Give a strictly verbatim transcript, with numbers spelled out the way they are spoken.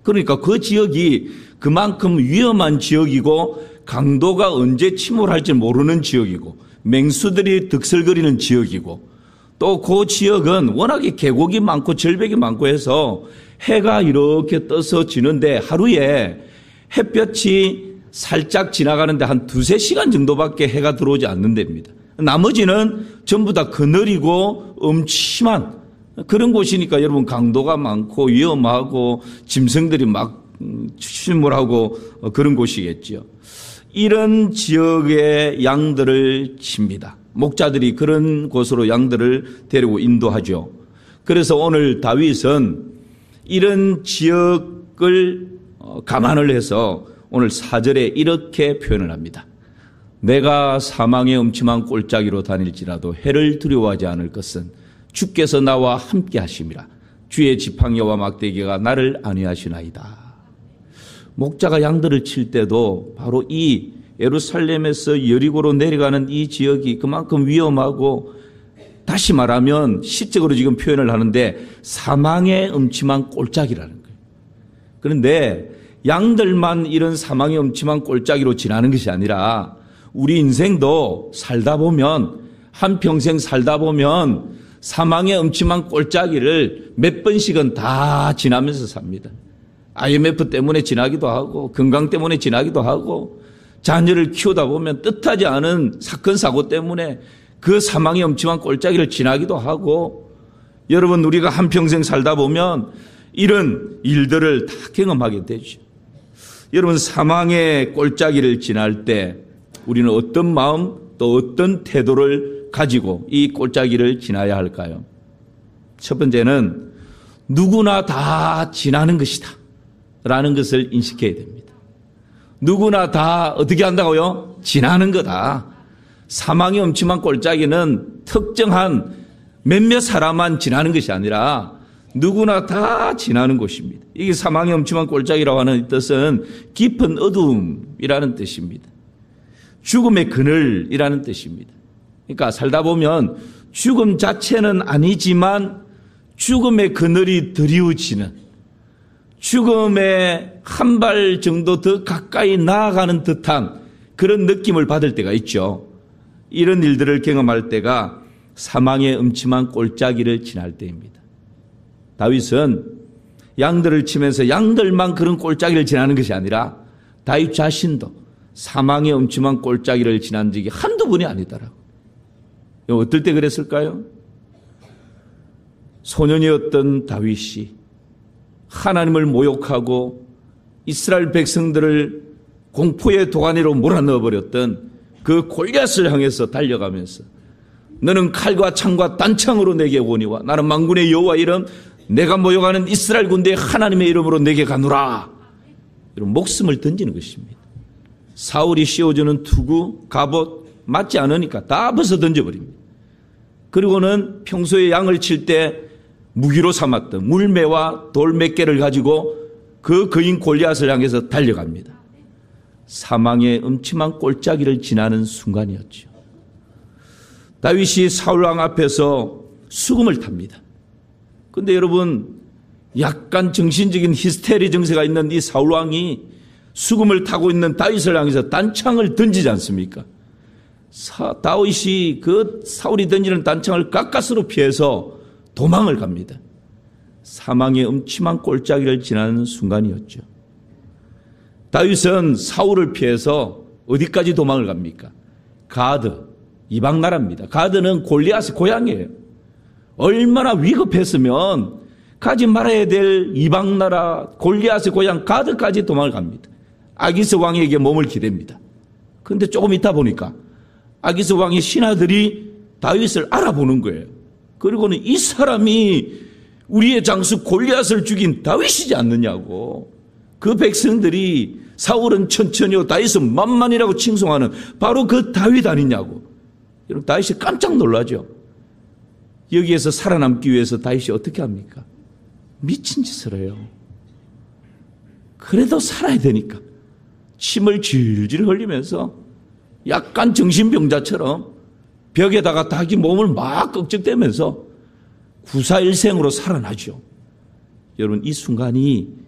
그러니까 그 지역이 그만큼 위험한 지역이고 강도가 언제 침몰할지 모르는 지역이고 맹수들이 득설거리는 지역이고 또 그 지역은 워낙에 계곡이 많고 절벽이 많고 해서 해가 이렇게 떠서 지는데 하루에 햇볕이 살짝 지나가는데 한 두세 시간 정도밖에 해가 들어오지 않는 데입니다. 나머지는 전부 다 그늘이고 음침한 그런 곳이니까 여러분 강도가 많고 위험하고 짐승들이 막 침몰하고 그런 곳이겠죠. 이런 지역의 양들을 칩니다. 목자들이 그런 곳으로 양들을 데리고 인도하죠. 그래서 오늘 다윗은 이런 지역을 감안을 해서 오늘 사 절에 이렇게 표현을 합니다. 내가 사망의 음침한 골짜기로 다닐지라도 해를 두려워하지 않을 것은 주께서 나와 함께 하심이라. 주의 지팡이와 막대기가 나를 안위하시나이다. 목자가 양들을 칠 때도 바로 이 예루살렘에서 여리고로 내려가는 이 지역이 그만큼 위험하고 다시 말하면 시적으로 지금 표현을 하는데 사망의 음침한 골짜기라는 거예요. 그런데 양들만 이런 사망의 음침한 골짜기로 지나는 것이 아니라 우리 인생도 살다 보면 한평생 살다 보면 사망의 음침한 골짜기를 몇 번씩은 다 지나면서 삽니다. 아이엠에프 때문에 지나기도 하고 건강 때문에 지나기도 하고 자녀를 키우다 보면 뜻하지 않은 사건 사고 때문에 그 사망의 음침한 골짜기를 지나기도 하고 여러분 우리가 한평생 살다 보면 이런 일들을 다 경험하게 되죠. 여러분 사망의 골짜기를 지날 때 우리는 어떤 마음 또 어떤 태도를 가지고 이 골짜기를 지나야 할까요? 첫 번째는 누구나 다 지나는 것이다 라는 것을 인식해야 됩니다. 누구나 다 어떻게 한다고요? 지나는 거다. 사망의 음침한 골짜기는 특정한 몇몇 사람만 지나는 것이 아니라 누구나 다 지나는 곳입니다. 이게 사망의 음침한 골짜기라고 하는 뜻은 깊은 어둠이라는 뜻입니다. 죽음의 그늘이라는 뜻입니다. 그러니까 살다 보면 죽음 자체는 아니지만 죽음의 그늘이 드리워지는 죽음에 한 발 정도 더 가까이 나아가는 듯한 그런 느낌을 받을 때가 있죠. 이런 일들을 경험할 때가 사망의 음침한 골짜기를 지날 때입니다. 다윗은 양들을 치면서 양들만 그런 골짜기를 지나는 것이 아니라 다윗 자신도 사망의 음침한 골짜기를 지난 적이 한두 번이 아니더라고요. 어떨 때 그랬을까요? 소년이었던 다윗이 하나님을 모욕하고 이스라엘 백성들을 공포의 도가니로 몰아넣어버렸던 그 골리앗을 향해서 달려가면서 너는 칼과 창과 단창으로 내게 오니와 나는 만군의 여호와 이름 내가 모욕하는 이스라엘 군대의 하나님의 이름으로 내게 가노라. 이런 목숨을 던지는 것입니다. 사울이 씌워주는 투구, 갑옷 맞지 않으니까 다 벗어 던져버립니다. 그리고는 평소에 양을 칠 때 무기로 삼았던 물매와 돌 몇 개를 가지고 그 거인 골리앗을 향해서 달려갑니다. 사망의 음침한 골짜기를 지나는 순간이었죠. 다윗이 사울왕 앞에서 수금을 탑니다. 그런데 여러분 약간 정신적인 히스테리 증세가 있는 이 사울왕이 수금을 타고 있는 다윗을 향해서 단창을 던지지 않습니까? 사, 다윗이 그 사울이 던지는 단창을 가까스로 피해서 도망을 갑니다. 사망의 음침한 골짜기를 지나는 순간이었죠. 다윗은 사울을 피해서 어디까지 도망을 갑니까? 가드, 이방 나라입니다. 가드는 골리앗의 고향이에요. 얼마나 위급했으면 가지 말아야 될 이방 나라 골리앗의 고향 가드까지 도망을 갑니다. 아기스 왕에게 몸을 기댑니다. 그런데 조금 있다 보니까 아기스 왕의 신하들이 다윗을 알아보는 거예요. 그리고는 이 사람이 우리의 장수 골리앗을 죽인 다윗이지 않느냐고. 그 백성들이 사울은 천천히요 다윗은 만만이라고 칭송하는 바로 그 다윗 아니냐고. 여러분 다윗이 깜짝 놀라죠. 여기에서 살아남기 위해서 다윗이 어떻게 합니까? 미친 짓을 해요. 그래도 살아야 되니까 침을 질질 흘리면서 약간 정신병자처럼 벽에다가 닭이 몸을 막 꺽적대면서 구사일생으로 살아나죠. 여러분 이 순간이